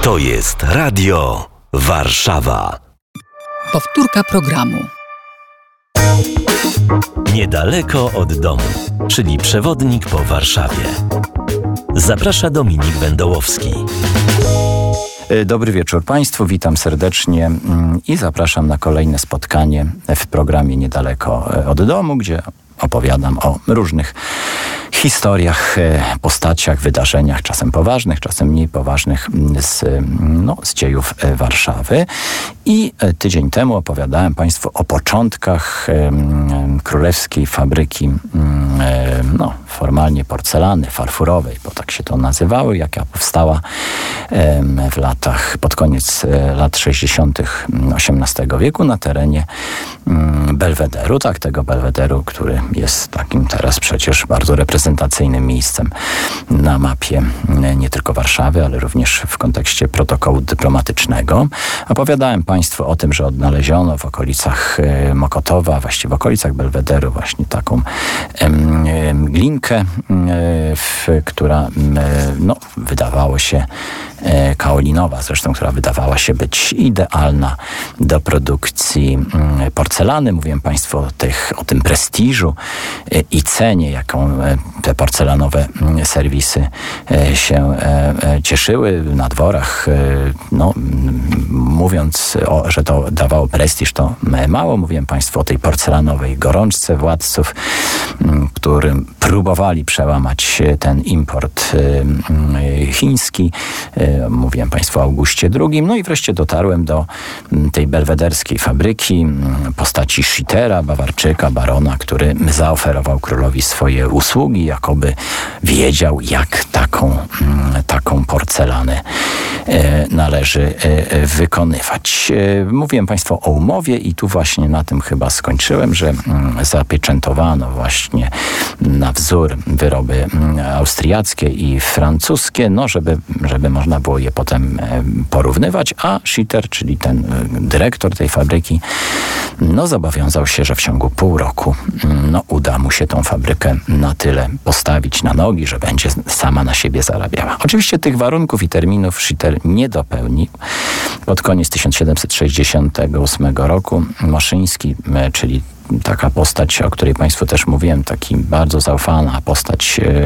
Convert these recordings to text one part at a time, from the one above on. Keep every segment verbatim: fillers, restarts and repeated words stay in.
To jest Radio Warszawa. Powtórka programu. Niedaleko od domu, czyli przewodnik po Warszawie. Zaprasza Dominik Wędołowski. Dobry wieczór Państwu, witam serdecznie i zapraszam na kolejne spotkanie w programie Niedaleko od domu, gdzie opowiadam o różnych historiach, postaciach, wydarzeniach, czasem poważnych, czasem mniej poważnych z, no, z dziejów Warszawy. I tydzień temu opowiadałem Państwu o początkach um, królewskiej fabryki um, no, formalnie porcelany farfurowej, bo tak się to nazywały, jaka powstała um, w latach, pod koniec lat sześćdziesiątych osiemnastego wieku na terenie um, Belwederu, tak, tego Belwederu, który jest takim teraz przecież bardzo reprezentacyjnym miejscem na mapie nie tylko Warszawy, ale również w kontekście protokołu dyplomatycznego. Opowiadałem Państwu o tym, że odnaleziono w okolicach Mokotowa, właściwie w okolicach Belwederu właśnie taką em, em, glinkę, em, w, która em, no, wydawało się e, kaolinowa zresztą, która wydawała się być idealna do produkcji em, porcelany. Mówiłem Państwu o, tych, o tym prestiżu e, i cenie, jaką e, te porcelanowe m, serwisy e, się e, cieszyły na dworach. E, no, m, mówiąc, o, że to dawało prestiż, to mało. Mówiłem Państwu o tej porcelanowej gorączce władców, m, którym próbowali przełamać ten import e, chiński. E, mówiłem Państwu o Augustie drugim. No i wreszcie dotarłem do m, tej belwederskiej fabryki, m, postaci Schittera, Bawarczyka, barona, który zaoferował królowi swoje usługi, jakoby wiedział, jak taką, taką porcelanę e, należy e, wykonywać. E, mówiłem Państwu o umowie i tu właśnie na tym chyba skończyłem, że m, zapieczętowano właśnie na wzór wyroby m, austriackie i francuskie, no żeby, żeby można było je potem e, porównywać, a Schitter, czyli ten e, dyrektor tej fabryki, no zobowiązał się, że w ciągu pół roku no, uda mu się tą fabrykę na tyle postawić na nogi, że będzie sama na siebie zarabiała. Oczywiście tych warunków i terminów Schitter nie dopełnił. Pod koniec tysiąc siedemset sześćdziesiątego ósmego roku Moszyński, czyli taka postać, o której Państwu też mówiłem, taki bardzo zaufana postać yy,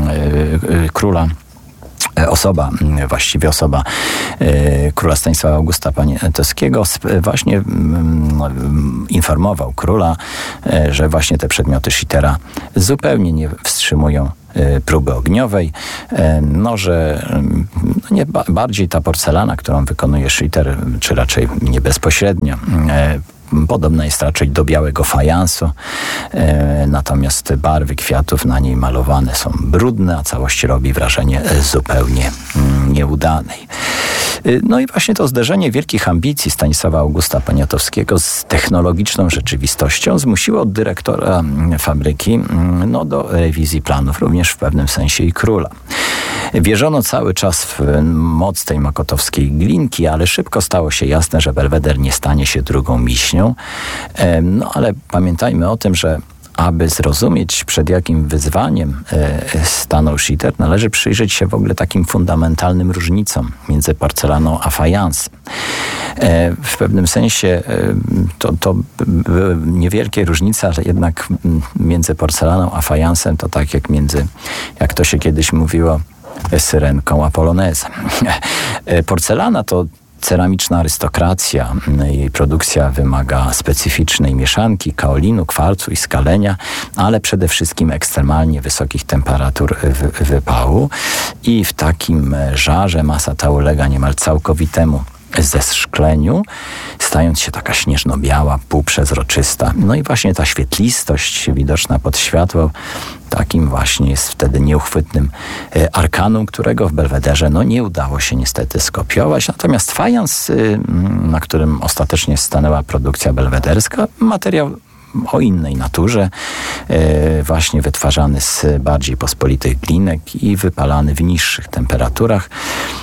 yy, króla, Osoba, właściwie osoba e, króla Stanisława Augusta Poniatowskiego właśnie m, informował króla, e, że właśnie te przedmioty Schittera zupełnie nie wstrzymują e, próby ogniowej, e, no, że no, nie, bardziej ta porcelana, którą wykonuje Schitter, czy raczej nie bezpośrednio, e, podobna jest raczej do białego fajansu, e, natomiast barwy kwiatów na niej malowane są brudne, a całość robi wrażenie zupełnie mm, nieudanej. E, no i właśnie to zderzenie wielkich ambicji Stanisława Augusta Poniatowskiego z technologiczną rzeczywistością zmusiło dyrektora fabryki mm, no, do rewizji planów, również w pewnym sensie i króla. Wierzono cały czas w moc tej mokotowskiej glinki, ale szybko stało się jasne, że Belweder nie stanie się drugą Miśnią. No ale pamiętajmy o tym, że aby zrozumieć, przed jakim wyzwaniem stanął Schitter, należy przyjrzeć się w ogóle takim fundamentalnym różnicom między porcelaną a fajansem. W pewnym sensie to, to były niewielkie różnice, ale jednak między porcelaną a fajansem to tak jak między, jak to się kiedyś mówiło, syrenką a polonezem. Porcelana to ceramiczna arystokracja. Jej produkcja wymaga specyficznej mieszanki kaolinu, kwarcu i skalenia, ale przede wszystkim ekstremalnie wysokich temperatur wy- wypału. I w takim żarze masa ta ulega niemal całkowitemu zeszkleniu, stając się taka śnieżno-biała, półprzezroczysta. No i właśnie ta świetlistość widoczna pod światłem takim właśnie jest wtedy nieuchwytnym arkanum, którego w Belwederze no, nie udało się niestety skopiować. Natomiast fajans, na którym ostatecznie stanęła produkcja belwederska, materiał o innej naturze, właśnie wytwarzany z bardziej pospolitych glinek i wypalany w niższych temperaturach.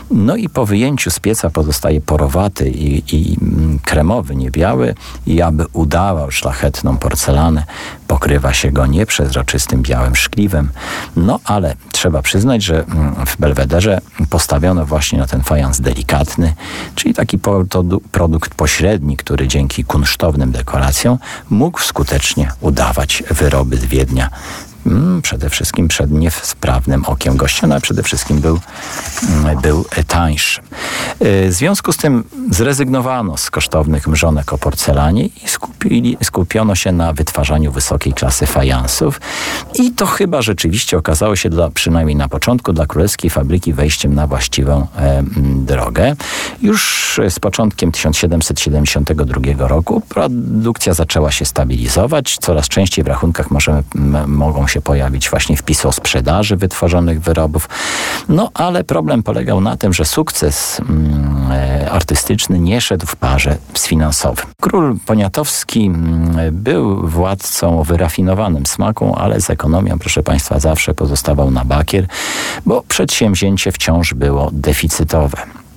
No i po wyjęciu z pieca pozostaje porowaty i, i kremowy, nie biały i aby udawał szlachetną porcelanę, pokrywa się go nieprzezroczystym białym szkliwem. No ale trzeba przyznać, że w Belwederze postawiono właśnie na ten fajans delikatny, czyli taki produkt pośredni, który dzięki kunsztownym dekoracjom mógł skutecznie udawać wyroby z Wiednia. Przede wszystkim przed niesprawnym okiem gościa, no a przede wszystkim był, był tańszy. W związku z tym zrezygnowano z kosztownych mrzonek o porcelanie i skupili, skupiono się na wytwarzaniu wysokiej klasy fajansów. I to chyba rzeczywiście okazało się, dla, przynajmniej na początku, dla Królewskiej Fabryki wejściem na właściwą e, drogę. Już z początkiem tysiąc siedemset siedemdziesiątego drugiego roku produkcja zaczęła się stabilizować. Coraz częściej w rachunkach możemy, m, mogą się pojawić właśnie wpisy o sprzedaży wytworzonych wyrobów. No ale problem polegał na tym, że sukces mm, artystyczny nie szedł w parze z finansowym. Król Poniatowski mm, był władcą o wyrafinowanym smaku, ale z ekonomią, proszę Państwa, zawsze pozostawał na bakier, bo przedsięwzięcie wciąż było deficytowe.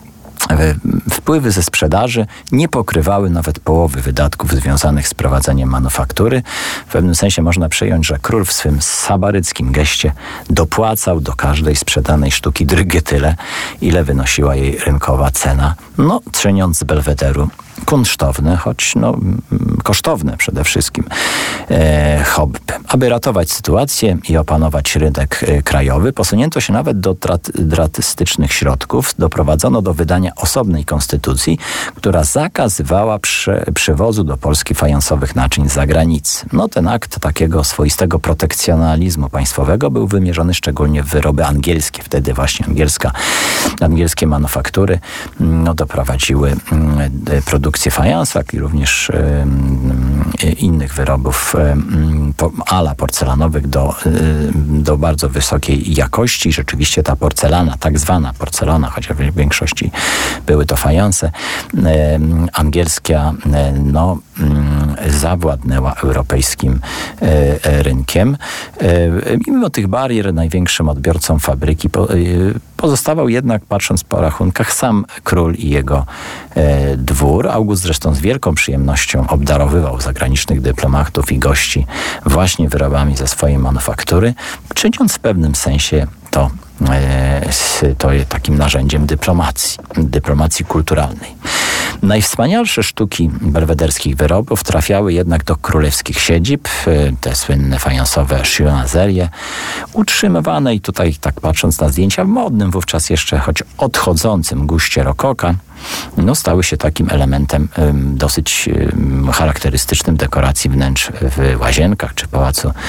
Wpływy ze sprzedaży nie pokrywały nawet połowy wydatków związanych z prowadzeniem manufaktury. W pewnym sensie można przyjąć, że król w swym sabaryckim geście dopłacał do każdej sprzedanej sztuki drygie tyle, ile wynosiła jej rynkowa cena, no czyniąc z Belwederu kunsztowne, choć no, kosztowne przede wszystkim e, hobby. Aby ratować sytuację i opanować rynek e, krajowy, posunięto się nawet do trat, drastycznych środków. Doprowadzono do wydania osobnej konstytucji, która zakazywała prze, przywozu do Polski fajansowych naczyń z zagranicy. No ten akt takiego swoistego protekcjonalizmu państwowego był wymierzony szczególnie w wyroby angielskie. Wtedy właśnie angielska, angielskie manufaktury no, doprowadziły e, produkcję fajansu, jak i również e, innych wyrobów e, ala porcelanowych do, e, do bardzo wysokiej jakości. Rzeczywiście ta porcelana, tak zwana porcelana, chociaż w większości były to fajanse, e, angielska e, no, e, zawładnęła europejskim e, rynkiem. E, mimo tych barier największym odbiorcą fabryki po, e, pozostawał jednak, patrząc po rachunkach, sam król i jego e, dwór. August zresztą z wielką przyjemnością obdarowywał zagranicznych dyplomatów i gości właśnie wyrobami ze swojej manufaktury, czyniąc w pewnym sensie to, e, to jest takim narzędziem dyplomacji, dyplomacji kulturalnej. Najwspanialsze sztuki belwederskich wyrobów trafiały jednak do królewskich siedzib, te słynne fajansowe chinoiserie, utrzymywane i tutaj tak patrząc na zdjęcia w modnym wówczas jeszcze, choć odchodzącym guście rokoka, no stały się takim elementem um, dosyć um, charakterystycznym dekoracji wnętrz w Łazienkach, czy Pałacu e,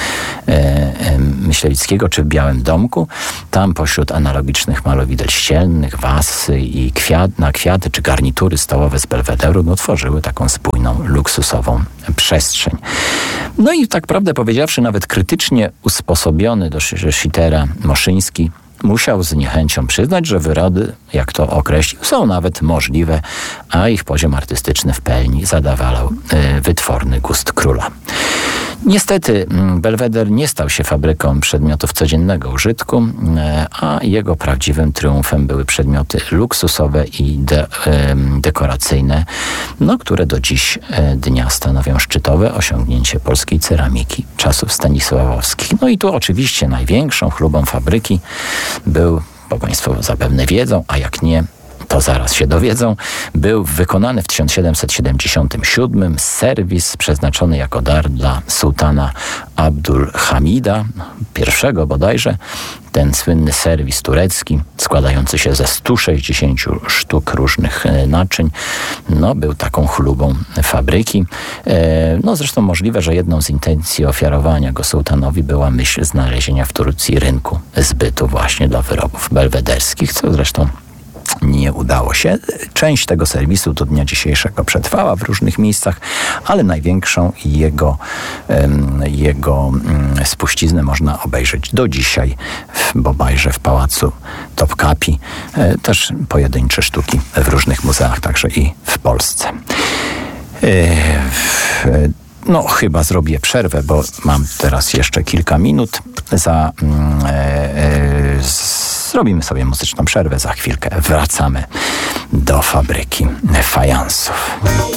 e, Myślewickiego, czy w Białym Domku. Tam pośród analogicznych malowideł ściennych, was i kwiat, na kwiaty, czy garnitury stołowe z Belwederu, no tworzyły taką spójną, luksusową przestrzeń. No i tak prawdę powiedziawszy, nawet krytycznie usposobiony do Schittera Moszyński musiał z niechęcią przyznać, że wyroby, jak to określił, są nawet możliwe, a ich poziom artystyczny w pełni zadawalał y, wytworny gust króla. Niestety Belweder nie stał się fabryką przedmiotów codziennego użytku, a jego prawdziwym triumfem były przedmioty luksusowe i de, dekoracyjne, no, które do dziś dnia stanowią szczytowe osiągnięcie polskiej ceramiki czasów stanisławowskich. No i tu oczywiście największą chlubą fabryki był, bo Państwo zapewne wiedzą, a jak nie, to zaraz się dowiedzą, był wykonany w tysiąc siedemset siedemdziesiątym siódmym serwis przeznaczony jako dar dla sułtana Abdul Hamida, pierwszego bodajże. Ten słynny serwis turecki, składający się ze stu sześćdziesięciu sztuk różnych naczyń, no, był taką chlubą fabryki. No, zresztą możliwe, że jedną z intencji ofiarowania go sułtanowi była myśl znalezienia w Turcji rynku zbytu właśnie dla wyrobów belwederskich, co zresztą nie udało się. Część tego serwisu do dnia dzisiejszego przetrwała w różnych miejscach, ale największą jego, jego spuściznę można obejrzeć do dzisiaj w Bobajże, w Pałacu Topkapi. Też pojedyncze sztuki w różnych muzeach, także i w Polsce. No, chyba zrobię przerwę, bo mam teraz jeszcze kilka minut. Za, Zrobimy sobie muzyczną przerwę, za chwilkę wracamy do fabryki fajansów.